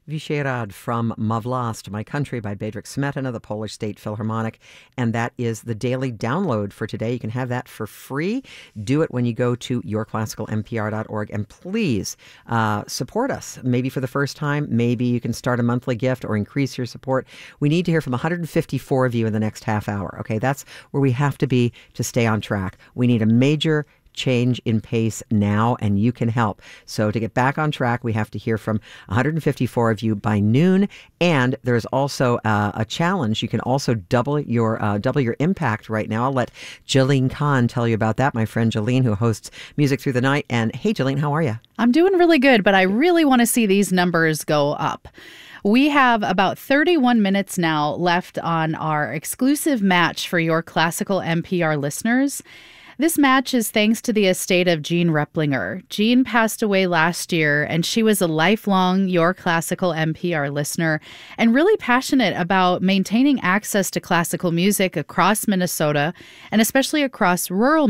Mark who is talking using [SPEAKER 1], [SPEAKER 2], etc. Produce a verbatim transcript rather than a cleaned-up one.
[SPEAKER 1] Vyšehrad from Mavlast, My Country by Bedřich Smetana, the Polish State Philharmonic. And that is the daily download for today. You can have that for free. Do it when you go to your classical m p r dot org. And please uh, support us. Maybe for the first time, maybe you can start a monthly gift or increase your support. We need to hear from one hundred fifty-four of you in the next half hour. Okay, that's where we have to be to stay on track. We need a major change in pace now, and you can help. So to get back on track, we have to hear from one hundred fifty-four of you by noon. And there's also uh, a challenge. You can also double your uh, double your impact right now. I'll let Jalene Khan tell you about that. My friend Jalene, who hosts Music Through the Night. And hey, Jalene, how are you?
[SPEAKER 2] I'm doing really good, but I really want to see these numbers go up. We have about thirty-one minutes now left on our exclusive match for your classical N P R listeners. This match is thanks to the estate of Jean Replinger. Jean passed away last year, and she was a lifelong Your Classical N P R listener and really passionate about maintaining access to classical music across Minnesota and especially across rural